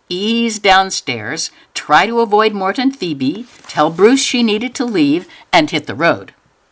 ease downstairs, try to avoid Mort and Phoebe, tell Bruce she needed to leave, and hit the road.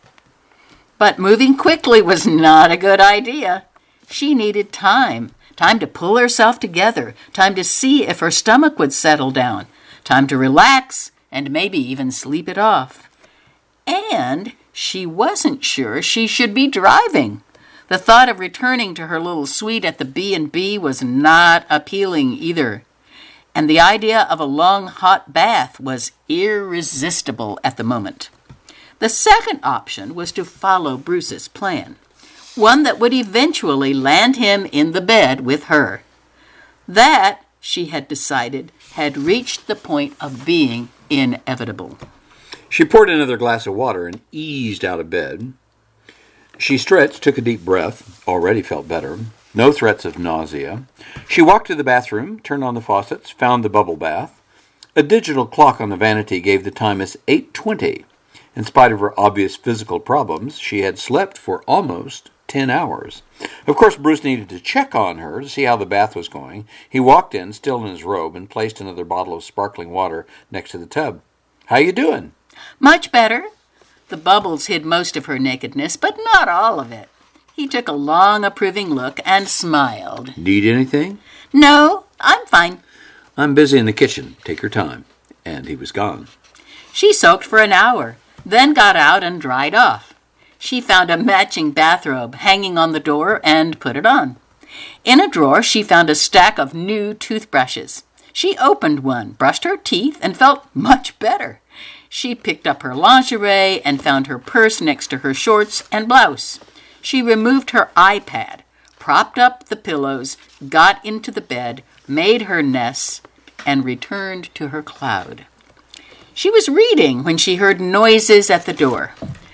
But moving quickly was not a good idea. She needed time to pull herself together, time to see if her stomach would settle down, time to relax and maybe even sleep it off. And she wasn't sure she should be driving. The thought of returning to her little suite at the B&B was not appealing either. And the idea of a long hot bath was irresistible at the moment. The second option was to follow Bruce's plan, one that would eventually land him in the bed with her. That, she had decided, had reached the point of being inevitable. She poured another glass of water and eased out of bed. She stretched, took a deep breath, already felt better. No threats of nausea. She walked to the bathroom, turned on the faucets, found the bubble bath. A digital clock on the vanity gave the time as 8:20. In spite of her obvious physical problems, she had slept for almost 10 hours. Of course, Bruce needed to check on her to see how the bath was going. He walked in, still in his robe, and placed another bottle of sparkling water next to the tub. "How you doing?" "Much better." The bubbles hid most of her nakedness, but not all of it. He took a long, approving look and smiled. "Need anything?" "No, I'm fine." "I'm busy in the kitchen. Take your time." And he was gone. She soaked for an hour, then got out and dried off. She found a matching bathrobe hanging on the door and put it on. In a drawer, she found a stack of new toothbrushes. She opened one, brushed her teeth, and felt much better. She picked up her lingerie and found her purse next to her shorts and blouse. She removed her iPad, propped up the pillows, got into the bed, made her nest, and returned to her cloud. She was reading when she heard noises at the door.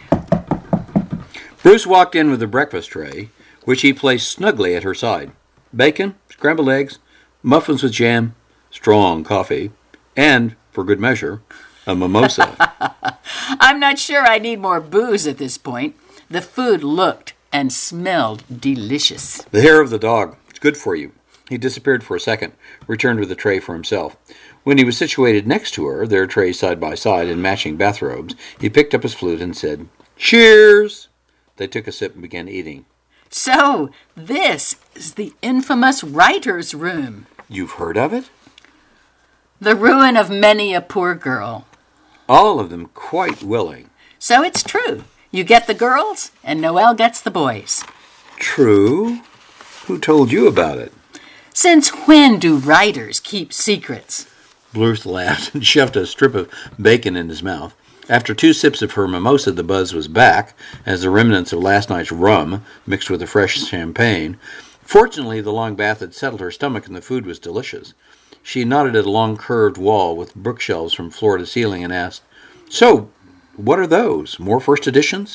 Bruce walked in with a breakfast tray, which he placed snugly at her side. Bacon, scrambled eggs, muffins with jam, strong coffee, and, for good measure, a mimosa. I'm not sure I need more booze at this point. The food looked and smelled delicious. "The hair of the dog. It's good for you." He disappeared for a second, returned with a tray for himself. When he was situated next to her, their trays side by side in matching bathrobes, he picked up his flute and said, "Cheers!" They took a sip and began eating. "So, this is the infamous writer's room." "You've heard of it?" "The ruin of many a poor girl." All of them quite willing. "So it's true. You get the girls, and Noel gets the boys." "True? Who told you about it?" "Since when do writers keep secrets?" Bruce laughed and shoved a strip of bacon in his mouth. After 2 sips of her mimosa, the buzz was back, as the remnants of last night's rum mixed with the fresh champagne. Fortunately, the long bath had settled her stomach and the food was delicious. She nodded at a long curved wall with bookshelves from floor to ceiling and asked, "So, what are those? More first editions?"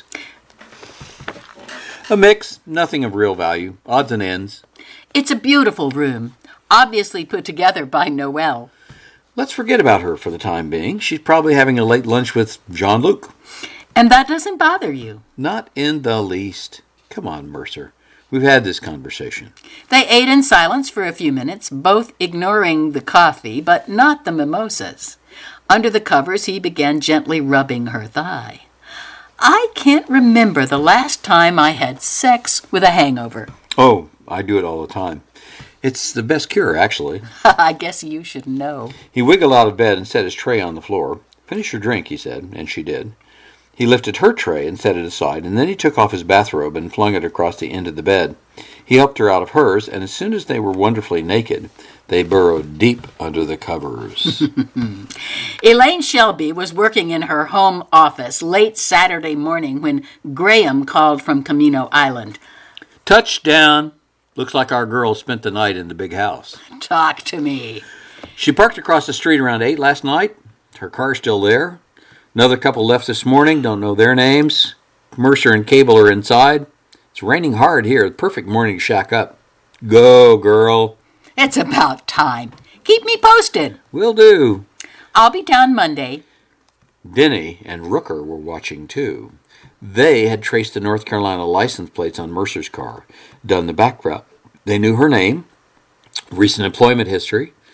"A mix, nothing of real value, odds and ends." "It's a beautiful room, obviously put together by Noel." "Let's forget about her for the time being. She's probably having a late lunch with Jean-Luc." "And that doesn't bother you?" "Not in the least. Come on, Mercer. We've had this conversation." They ate in silence for a few minutes, both ignoring the coffee, but not the mimosas. Under the covers, he began gently rubbing her thigh. "I can't remember the last time I had sex with a hangover." "Oh, I do it all the time. It's the best cure, actually." "I guess you should know." He wiggled out of bed and set his tray on the floor. "Finish your drink," he said, and she did. He lifted her tray and set it aside, and then he took off his bathrobe and flung it across the end of the bed. He helped her out of hers, and as soon as they were wonderfully naked, they burrowed deep under the covers. Elaine Shelby was working in her home office late Saturday morning when Graham called from Camino Island. "Touchdown! Looks like our girl spent the night in the big house." "Talk to me." "She parked across the street around 8 last night. Her car's still there. Another couple left this morning, don't know their names. Mercer and Cable are inside. It's raining hard here, the perfect morning to shack up. Go, girl." "It's about time. Keep me posted." "Will do." "I'll be down Monday." Denny and Rooker were watching too. They had traced the North Carolina license plates on Mercer's car, done the background. They knew her name, recent employment history,